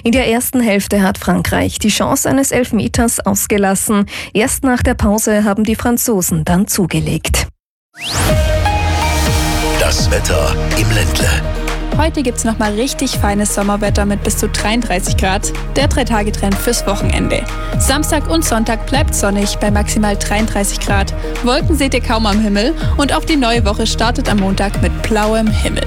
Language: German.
In der ersten Hälfte hat Frankreich die Chance eines Elfmeters ausgelassen. Erst nach der Pause haben die Franzosen dann zugelegt. Das Wetter im Ländle. Heute gibt's nochmal richtig feines Sommerwetter mit bis zu 33 Grad. Der 3-Tage-Trend fürs Wochenende. Samstag und Sonntag bleibt sonnig bei maximal 33 Grad. Wolken seht ihr kaum am Himmel und auch die neue Woche startet am Montag mit blauem Himmel.